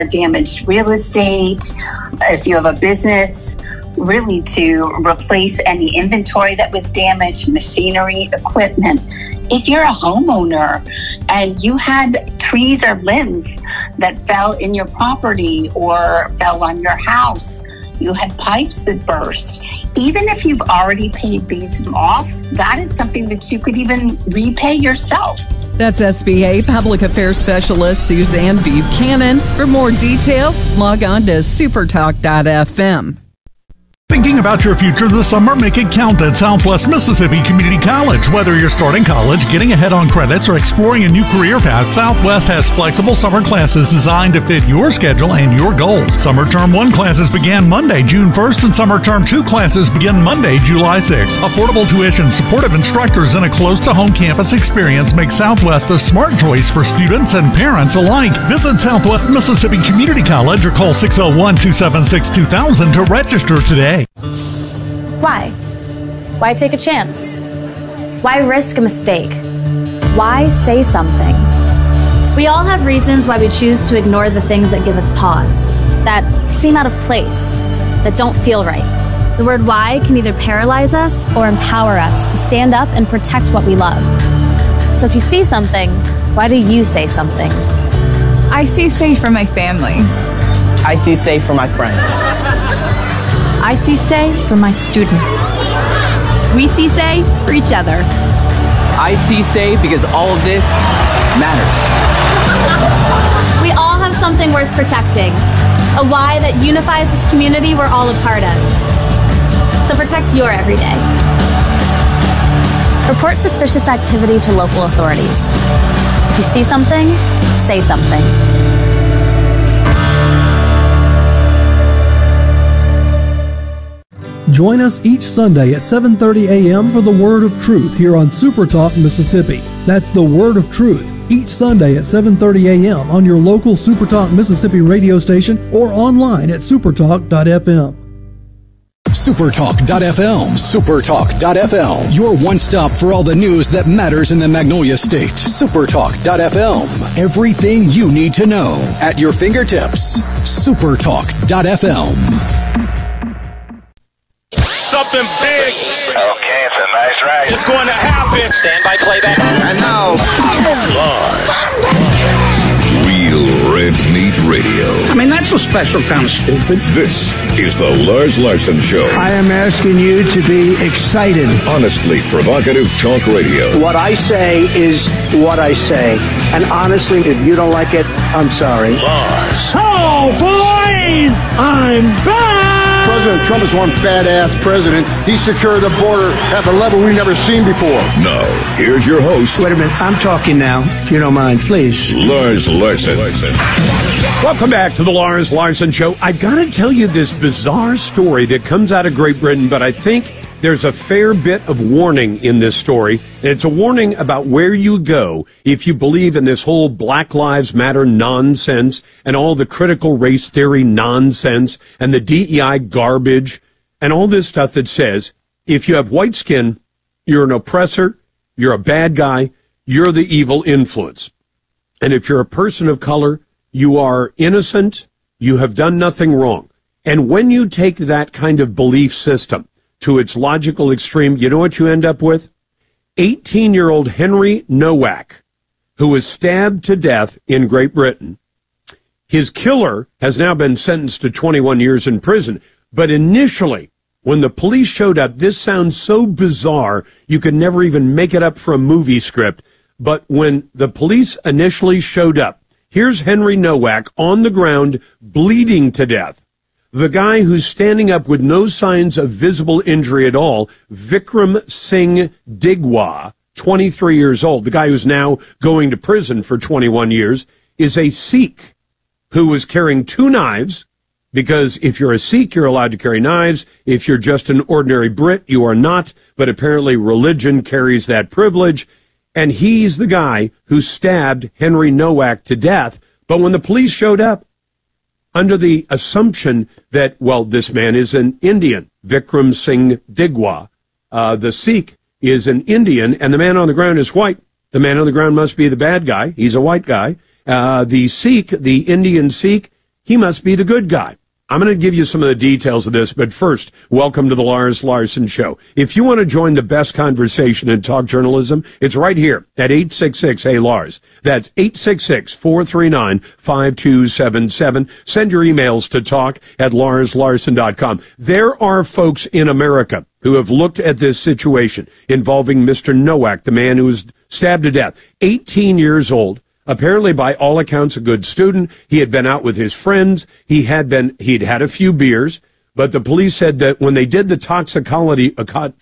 damaged real estate, if you have a business, really to replace any inventory that was damaged, machinery, equipment. If you're a homeowner and you had trees or limbs that fell in your property or fell on your house, you had pipes that burst, even if you've already paid these off, that is something that you could even repay yourself. That's SBA Public Affairs Specialist Suzanne Buchanan. For more details, log on to supertalk.fm. Thinking about your future this summer? Make it count at Southwest Mississippi Community College. Whether you're starting college, getting ahead on credits, or exploring a new career path, Southwest has flexible summer classes designed to fit your schedule and your goals. Summer Term 1 classes began Monday, June 1st, and Summer Term 2 classes begin Monday, July 6th. Affordable tuition, supportive instructors, and a close-to-home campus experience make Southwest a smart choice for students and parents alike. Visit Southwest Mississippi Community College or call 601-276-2000 to register today. Why? Why take a chance? Why risk a mistake? Why say something? We all have reasons why we choose to ignore the things that give us pause, that seem out of place, that don't feel right. The word why can either paralyze us or empower us to stand up and protect what we love. So if you see something, why do you say something? I see safe for my family. I see safe for my friends. I see say for my students. We see say for each other. I see say because all of this matters. We all have something worth protecting, a why that unifies this community we're all a part of. So protect your everyday. Report suspicious activity to local authorities. If you see something, say something. Join us each Sunday at 7:30 a.m. for the Word of Truth here on Super Talk Mississippi. That's the Word of Truth, each Sunday at 7:30 a.m. on your local Super Talk Mississippi radio station or online at supertalk.fm. Supertalk.fm. Supertalk.fm. Your one-stop for all the news that matters in the Magnolia State. Supertalk.fm. Everything you need to know at your fingertips. Supertalk.fm. Something big. Okay, it's a nice ride. It's going to happen. Stand by playback. And now, Lars. Real Red Meat Radio. I mean, that's a special kind of stupid. This is the Lars Larson Show. I am asking you to be excited. Honestly provocative talk radio. What I say is what I say. And honestly, if you don't like it, I'm sorry. Lars. Oh, boys! I'm back! President Trump is one badass president. He secured the border at the level we've never seen before. Now, here's your host. Wait a minute. I'm talking now, if you don't mind, please. Lars Larson. Welcome back to the Lars Larson Show. I've got to tell you this bizarre story that comes out of Great Britain, but I think there's a fair bit of warning in this story, and it's a warning about where you go if you believe in this whole Black Lives Matter nonsense and all the critical race theory nonsense and the DEI garbage and all this stuff that says if you have white skin, you're an oppressor, you're a bad guy, you're the evil influence. And if you're a person of color, you are innocent, you have done nothing wrong. And when you take that kind of belief system to its logical extreme, you know what you end up with? 18-year-old Henry Nowak, who was stabbed to death in Great Britain. His killer has now been sentenced to 21 years in prison. But initially, when the police showed up, this sounds so bizarre, you could never even make it up for a movie script. But when the police initially showed up, here's Henry Nowak on the ground, bleeding to death. The guy who's standing up with no signs of visible injury at all, Vikram Singh Digwa, 23 years old, the guy who's now going to prison for 21 years, is a Sikh who was carrying 2 knives, because if you're a Sikh, you're allowed to carry knives. If you're just an ordinary Brit, you are not, but apparently religion carries that privilege. And he's the guy who stabbed Henry Nowak to death. But when the police showed up, under the assumption that, well, this man is an Indian, Vikram Singh Digwa, the Sikh is an Indian, and the man on the ground is white. The man on the ground must be the bad guy. He's a white guy. The Sikh, the Indian Sikh, he must be the good guy. I'm going to give you some of the details of this, but first, welcome to the Lars Larson Show. If you want to join the best conversation in talk journalism, it's right here at 866-HEY-LARS. That's 866-439-5277. Send your emails to talk@larslarson.com. There are folks in America who have looked at this situation involving Mr. Nowak, the man who was stabbed to death, 18 years old. Apparently, by all accounts, a good student. He had been out with his friends. He'd had a few beers, but the police said that when they did the toxicology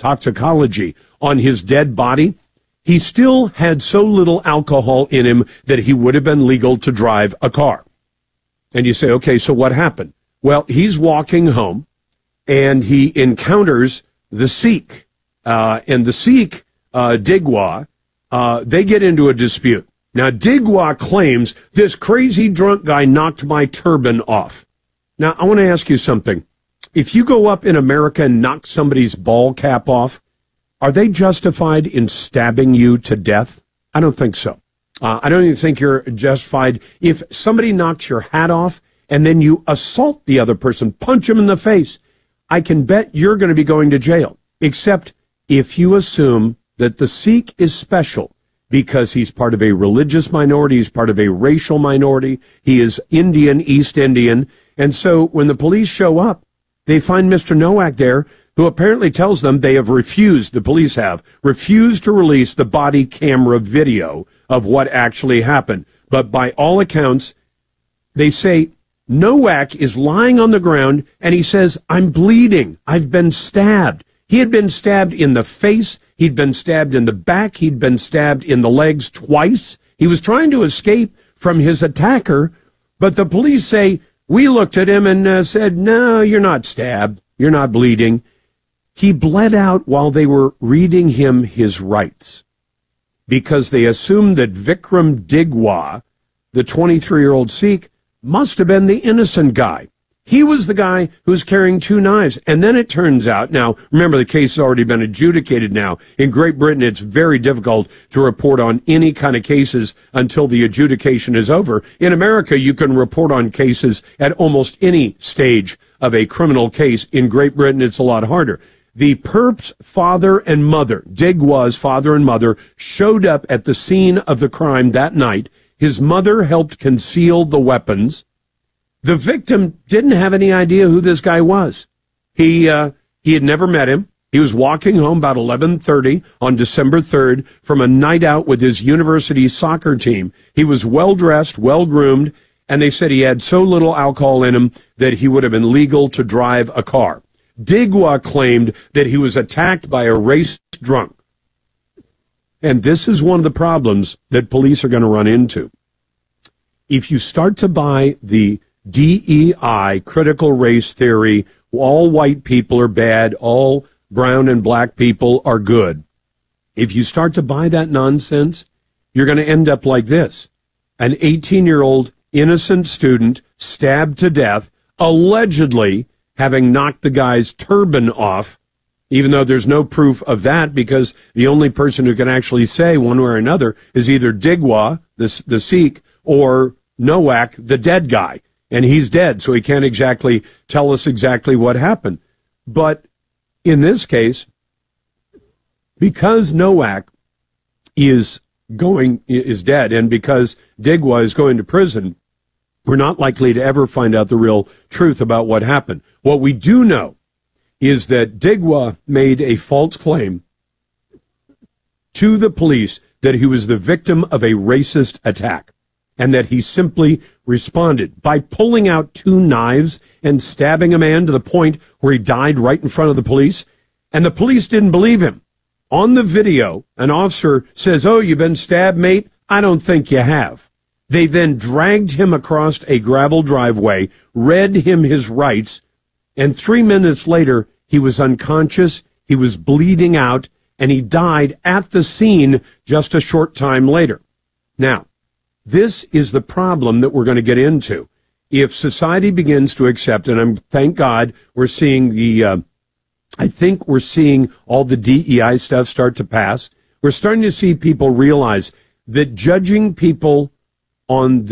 on his dead body, he still had so little alcohol in him that he would have been legal to drive a car. And you say, okay, so what happened? Well, he's walking home, and he encounters the Sikh, and the Sikh, Digwa, they get into a dispute. Now, Digwa claims this crazy drunk guy knocked my turban off. Now, I want to ask you something. If you go up in America and knock somebody's ball cap off, are they justified in stabbing you to death? I don't think so. I don't even think you're justified if somebody knocks your hat off and then you assault the other person, punch him in the face. I can bet you're going to be going to jail, except if you assume that the Sikh is special because he's part of a religious minority, he's part of a racial minority, he is Indian, East Indian, and so when the police show up, they find Mr. Nowak there, who apparently tells them they have refused, the police have, refused to release the body camera video of what actually happened. But by all accounts, they say Nowak is lying on the ground, and he says, I'm bleeding, I've been stabbed. He had been stabbed in the face, he'd been stabbed in the back, he'd been stabbed in the legs twice. He was trying to escape from his attacker, but the police say, we looked at him and said, no, you're not stabbed, you're not bleeding. He bled out while they were reading him his rights, because they assumed that Vikram Digwa, the 23-year-old Sikh, must have been the innocent guy. He was the guy who's carrying two knives. And then it turns out, now, remember, the case has already been adjudicated now. In Great Britain, it's very difficult to report on any kind of cases until the adjudication is over. In America, you can report on cases at almost any stage of a criminal case. In Great Britain, it's a lot harder. The perp's father and mother, Digwa's father and mother, showed up at the scene of the crime that night. His mother helped conceal the weapons. The victim didn't have any idea who this guy was. He had never met him. He was walking home about 11:30 on December 3rd from a night out with his university soccer team. He was well-dressed, well-groomed, and they said he had so little alcohol in him that he would have been legal to drive a car. Digwa claimed that he was attacked by a racist drunk. And this is one of the problems that police are going to run into. If you start to buy the DEI, critical race theory, all white people are bad, all brown and black people are good. If you start to buy that nonsense, you're going to end up like this. An 18-year-old innocent student stabbed to death, allegedly having knocked the guy's turban off, even though there's no proof of that, because the only person who can actually say one way or another is either Digwa, the Sikh, or Nowak, the dead guy. And he's dead, so he can't exactly tell us exactly what happened. But in this case, because Nowak is dead, and because Digwa is going to prison, we're not likely to ever find out the real truth about what happened. What we do know is that Digwa made a false claim to the police that he was the victim of a racist attack, and that he simply responded by pulling out two knives and stabbing a man to the point where he died right in front of the police. And the police didn't believe him. On the video, an officer says, "Oh, you've been stabbed, mate? I don't think you have." They then dragged him across a gravel driveway, read him his rights, and 3 minutes later, he was unconscious, he was bleeding out, and he died at the scene just a short time later. Now, this is the problem that we're going to get into. If society begins to accept, and thank God we're seeing I think we're seeing all the DEI stuff start to pass. We're starting to see people realize that judging people on their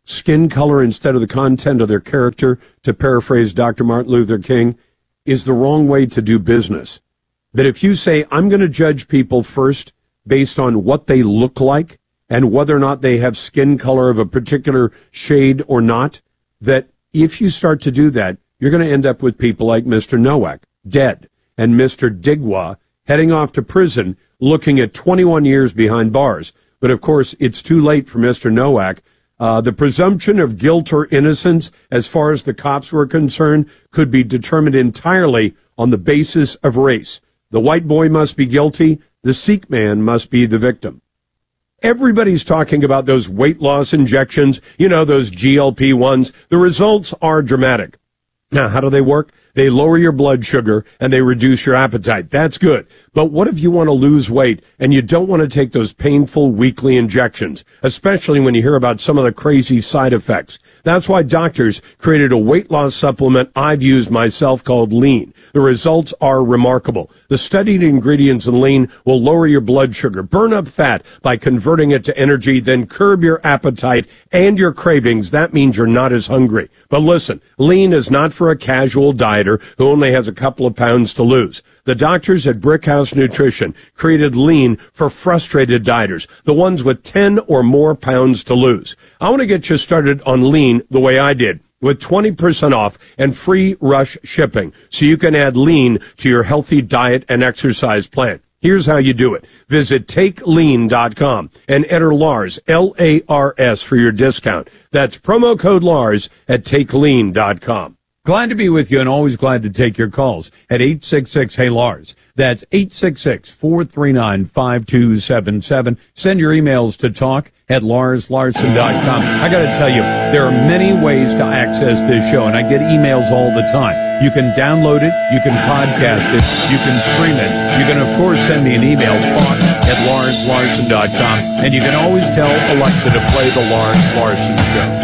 skin color instead of the content of their character, to paraphrase Dr. Martin Luther King, is the wrong way to do business. That if you say, I'm going to judge people first based on what they look like and whether or not they have skin color of a particular shade or not, that if you start to do that, you're going to end up with people like Mr. Nowak, dead, and Mr. Digwa heading off to prison, looking at 21 years behind bars. But, of course, it's too late for Mr. Nowak. The presumption of guilt or innocence, as far as the cops were concerned, could be determined entirely on the basis of race. The white boy must be guilty. The Sikh man must be the victim. Everybody's talking about those weight loss injections, those GLP-1s. The results are dramatic. Now, how do they work? They lower your blood sugar and they reduce your appetite. That's good. But what if you want to lose weight and you don't want to take those painful weekly injections, especially when you hear about some of the crazy side effects? That's why doctors created a weight loss supplement I've used myself called Lean. The results are remarkable. The studied ingredients in Lean will lower your blood sugar, burn up fat by converting it to energy, then curb your appetite and your cravings. That means you're not as hungry. But listen, Lean is not for a casual dieter who only has a couple of pounds to lose. The doctors at Brickhouse Nutrition created Lean for frustrated dieters, the ones with 10 or more pounds to lose. I want to get you started on Lean the way I did, with 20% off and free rush shipping, so you can add Lean to your healthy diet and exercise plan. Here's how you do it. Visit TakeLean.com and enter Lars, L-A-R-S, for your discount. That's promo code Lars at TakeLean.com. Glad to be with you and always glad to take your calls at 866-HEY-LARS. That's 866-439-5277. Send your emails to talk@LarsLarson.com. I got to tell you, there are many ways to access this show, and I get emails all the time. You can download it, you can podcast it, you can stream it. You can, of course, send me an email, talk@LarsLarson.com, and you can always tell Alexa to play the Lars Larson Show.